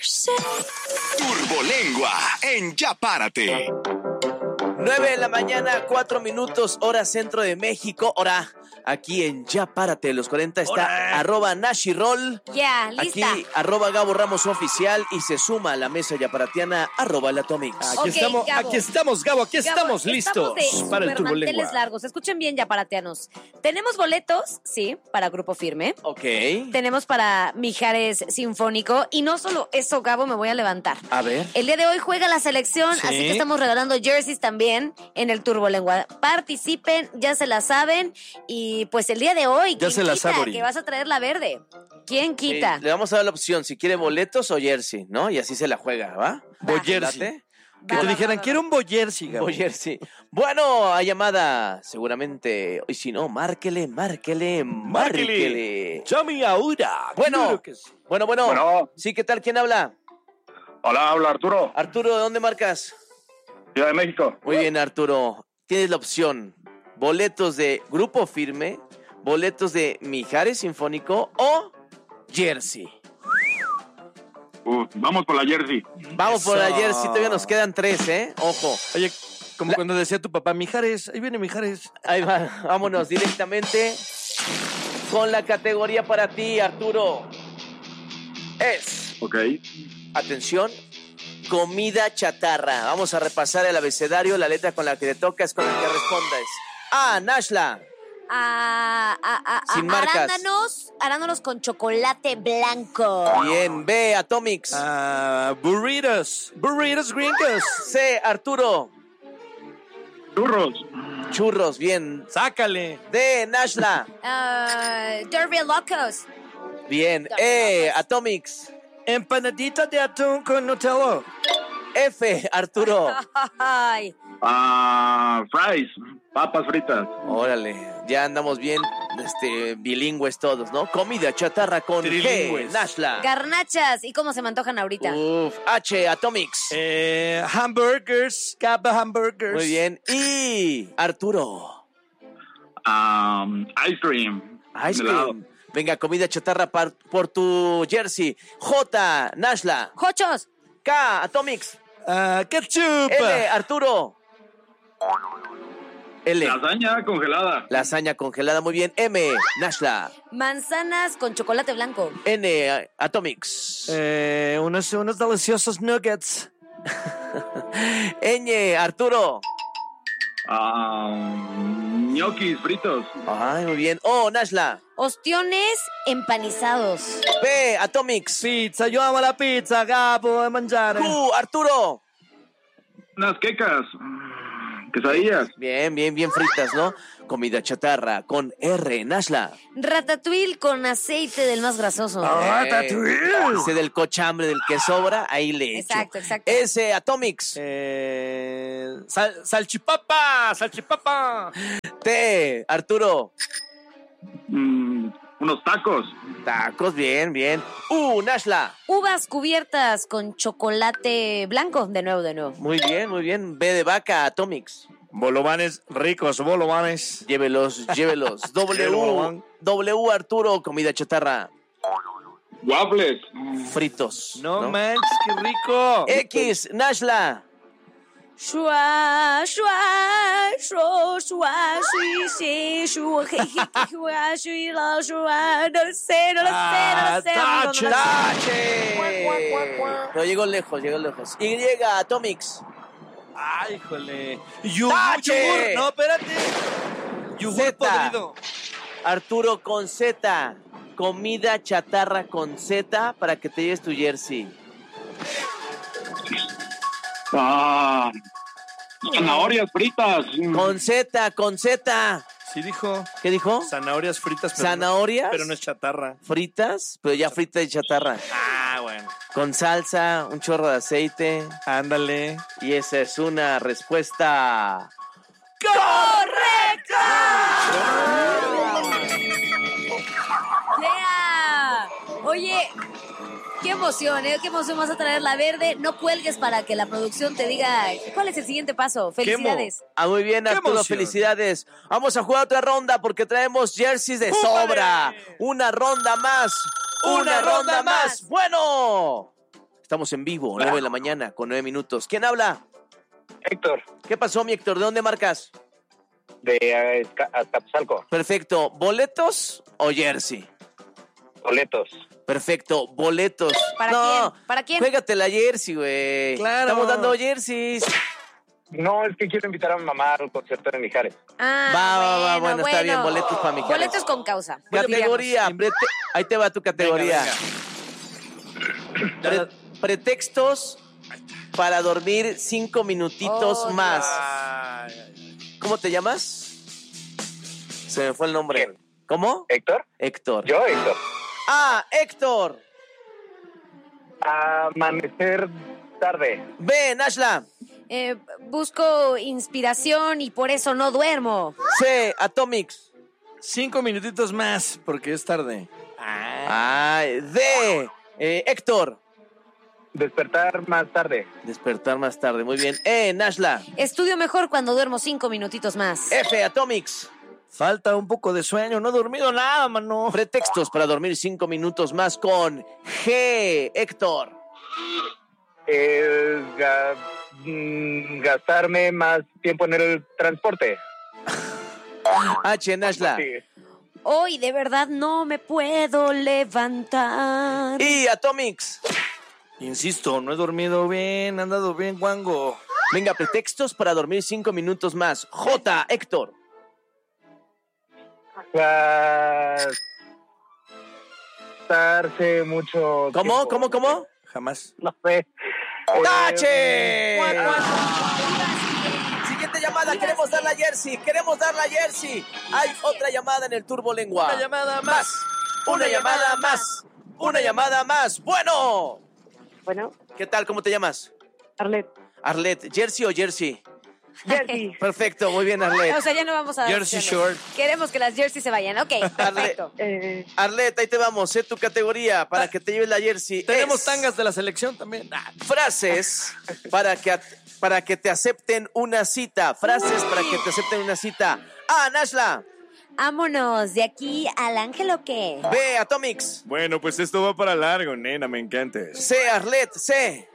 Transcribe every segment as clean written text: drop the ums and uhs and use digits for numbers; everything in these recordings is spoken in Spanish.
Turbolengua en Ya Párate. 9 de la mañana, 4 minutos, hora centro de México. Hora aquí en Ya Párate, los 40 está @Nashirol. Ya, lista. Aquí @Gabo Ramos Oficial y se suma a la mesa yaparatiana @Latomix. Ok, Gabo. Aquí estamos, Gabo, aquí estamos listos para el supermanteles Turbolengua. largos. Escuchen bien, yaparatianos. Tenemos boletos, sí, para Grupo Firme. Ok. Tenemos para Mijares Sinfónico. Y no solo eso, Gabo, me voy a levantar. A ver. El día de hoy juega la selección, Sí. así que estamos regalando jerseys también en el Turbolengua. Participen, ya se la saben. Y pues el día de hoy, Ya ¿quién se la quita sabe, Ori. que vas a traer la verde? ¿Quién quita? Sí, le vamos a dar la opción si quiere boletos o jersey, ¿no? Y así se la juega, ¿va? Boyersey. ¿Late? Que te dijeran, quiero un Boyersey, Gabo. O jersey. Bueno, hay llamada, seguramente. Y si no, márquele. Llame ahora. Bueno. Claro que sí. Bueno. Bueno. Sí, ¿qué tal? ¿Quién habla? Hola, habla Arturo, Arturo, ¿de dónde marcas? Ciudad de México. Muy bien, Arturo. Tienes la opción. Boletos de Grupo Firme, boletos de Mijares Sinfónico o jersey. Vamos por la jersey. Vamos por la Eso. jersey, todavía nos quedan 3, ¿eh? Ojo. Oye, como cuando decía tu papá, Mijares, ahí viene Mijares. Ahí va, vámonos directamente con la categoría para ti, Arturo. Es, Ok. atención, comida chatarra. Vamos a repasar el abecedario, la letra con la que te toca es con la que respondas. A, Nashla. Sin marcas. Arándanos con chocolate blanco. Bien, B, Atomics. Burritos gringos. C, Arturo. Churros. Churros, bien. Sácale. D, Nashla. Derby Locos. Bien. E, Atomics. Empanadita de atún con Nutella. F, Arturo. Ay, Fries. Papas fritas. Órale, ya andamos bien bilingües todos, ¿no? Comida chatarra con G, Trilingües. Nashla. garnachas. ¿Y cómo se me antojan ahorita? H, Atomics. Hamburgers. Capa hamburgers. Muy bien. Y Arturo. Ice cream. Ice Helado. cream. Venga, comida chatarra por tu jersey. J, Nashla. ¡Jochos! K, Atomics. Ketchup. L, Arturo. L, Lasaña congelada. lasaña congelada. Muy bien. M, Nashla. Manzanas con chocolate blanco. N, Atomics. Unos deliciosos nuggets. Ñ, Arturo. Ñoquis fritos. Ay, muy bien. O, Nashla. Ostiones empanizados. P, Atomics. Pizza, yo amo la pizza, Gabo, de mangiare. Q, Arturo. Unas quecas. Quesadillas. Bien fritas, ¿no? Comida chatarra con R, Nashla. Ratatouille con aceite del más grasoso. Ese del cochambre, del que sobra, ahí le echo. Exacto. S, Atomics. Salchipapa. T, Arturo. Unos tacos. Tacos, bien. U, Nashla. Uvas cubiertas con chocolate blanco. De nuevo. Muy bien. B de vaca, Atomics. Bolovanes ricos, bolovanes. Llévelos. W, Arturo, comida chatarra. Waffles. Fritos. No manches, qué rico. X, Nashla. Shua, sí, shua, jeje, no lo sé. Tache. Pero llegó lejos. Y llega Atomics. Ay, híjole. ¡Tache! Yogur. No, espérate. Yogur Z. podrido. Arturo con Z. Comida chatarra con Z para que te lleves tu jersey. Zanahorias fritas. Con Z. Sí dijo. ¿Qué dijo? Zanahorias fritas. ¿Zanahorias? Pero no es chatarra. Fritas, pero ya frita y chatarra. Ah, bueno. Con salsa, un chorro de aceite. Ándale. Y esa es una respuesta Yeah. Oye, qué emoción vas a traer la verde. No cuelgues para que la producción te diga cuál es el siguiente paso. Felicidades. Muy bien, ¡Qué Arturo, emoción! felicidades. Vamos a jugar otra ronda porque traemos jerseys de sobra. Una ronda más. Bueno, Estamos en vivo, 9 de la mañana, con 9 minutos. ¿Quién habla? Héctor, ¿Qué pasó, mi Héctor? ¿De dónde marcas? de Azcapotzalco. Perfecto. ¿Boletos o jersey? Boletos. Perfecto. Boletos. ¿Para no, quién? ¿Para quién? Juégate la jersey, güey. Claro. Estamos dando jerseys. No, es que quiero invitar a mi mamá al concierto de Mijares. Ah, Bueno, está bien. Boletos para mi Mijares. Boletos con causa. Categoría. Ahí te va tu categoría. Pretextos para dormir 5 minutitos más. ¿Cómo te llamas? Se me fue el nombre. ¿Quién? ¿Cómo? ¿Héctor? Héctor. Yo, Héctor. Ah, Héctor. Amanecer tarde. Ven, Ashla. Busco inspiración y por eso no duermo. C, Atomics. 5 minutitos más, porque es tarde. Ay, D, Héctor. Despertar más tarde. Despertar más tarde, muy bien. E, Nashla. Estudio mejor cuando duermo 5 minutitos más. F, Atomics. Falta un poco de sueño, no he dormido nada, mano. Pretextos para dormir 5 minutos más con G, Héctor. Gastarme más tiempo en el transporte. H, Nashla. Sí. Hoy de verdad no me puedo levantar. Y Atomics. Insisto, no he dormido bien, he andado bien, guango. Venga, pretextos para dormir 5 minutos más. J, Héctor. Gastarse mucho ¿Cómo? tiempo. ¿Cómo? Jamás. No sé. ¡Tache! Siguiente llamada, queremos dar la jersey, Hay otra llamada en el Turbo Lengua. Una llamada más. Una llamada más. Una llamada más. Bueno. Bueno, ¿Qué tal? ¿Cómo te llamas? Arlet. Arlet, ¿jersey o jersey? Jersey. Perfecto, muy bien, Arlet. O sea, ya no vamos a dar Jersey opciones. Short. Queremos que las jerseys se vayan. Ok, perfecto. Arlet, ahí te vamos, sé tu categoría para que te lleves la jersey. Tenemos Es tangas de la selección también. frases para que te acepten una cita. Frases para que te acepten una cita. A, Nashla. Vámonos, de aquí al ángel o qué. B, Atomics. Bueno, pues esto va para largo, nena, me encantas. C, Arlet, C.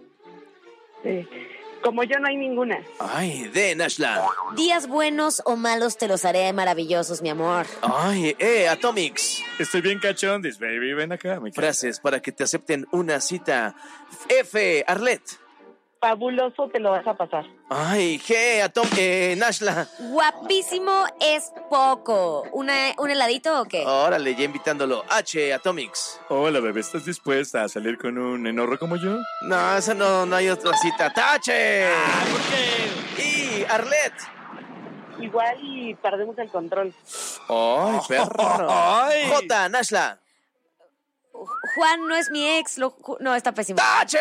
Como yo no hay ninguna. Ay, D, Nashla. Días buenos o malos te los haré maravillosos, mi amor. Ay, Atomics. Estoy bien cachondis, baby, ven acá. Me Frases para que te acepten una cita. F, Arlet. Fabuloso te lo vas a pasar. Ay, G, Nashla. Guapísimo es poco. ¿Un heladito o qué? Órale, ya invitándolo. H, Atomics. Hola, bebé, ¿estás dispuesta a salir con un enorro como yo? No, esa no hay otra cita. ¡Tache! Y Arlet. Igual y perdemos el control. Ay, perro. Ay. J, Nashla. Juan no es mi ex. No, está pésimo. ¡Tache!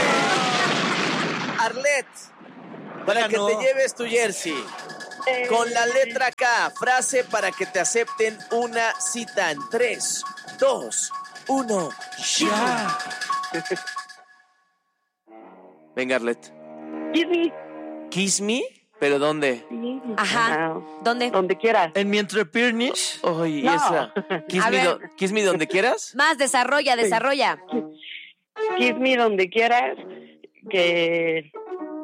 Arlet, para que te lleves tu jersey. Con la letra K, frase para que te acepten una cita en 3, 2, 1, ya. Venga, Arlet. Kiss me. ¿Kiss me? ¿Pero dónde? Sí. Ajá. ¿Dónde? Donde quieras. En mi entrepiernish. Ay, No. esa. ¿Kiss A me, ver. kiss me donde quieras? Más, desarrolla. Kiss me donde quieras. Que...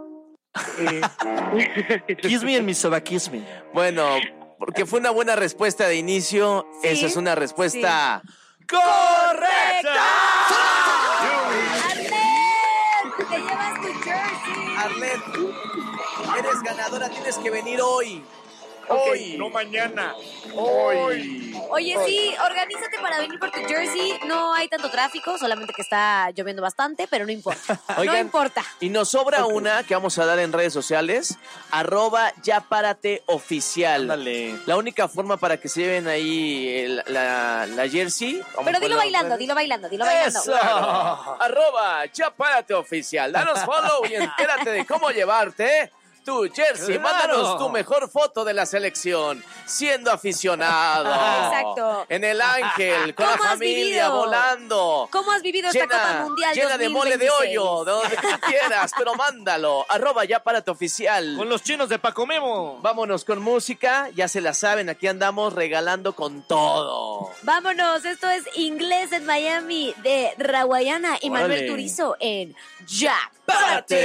Kiss me en mi soba, kiss me. Bueno, porque fue una buena respuesta de inicio. Sí, Esa es una respuesta ¡correcta! ¡Arlet! ¡Te llevas tu jersey! Arlet, eres ganadora, tienes que venir hoy. Hoy, no mañana. Hoy. Oye, sí, organízate para venir por tu jersey. No hay tanto tráfico, solamente que está lloviendo bastante, pero no importa. No Oigan, importa. Y nos sobra una que vamos a dar en redes sociales. @yaparateoficial. Ándale. La única forma para que se lleven ahí la jersey. vamos Pero a dilo ponerlo en bailando, redes. dilo bailando. Eso. @yaparateoficial. Danos follow y entérate de cómo llevarte tu jersey. ¡Claro! Mándanos tu mejor foto de la selección, siendo aficionado. Exacto. En el Ángel, con la ¿Cómo has familia, vivido? volando. ¿Cómo has vivido esta Copa Mundial Llena de mole de 2026? hoyo, de donde tú quieras, pero mándalo. @Ya Párate Oficial. Con los chinos de Paco Memo. Vámonos con música, ya se la saben, aquí andamos regalando con todo. Vámonos, esto es Inglés en Miami de Rawayana y Órale. Manuel Turizo en Ya Párate.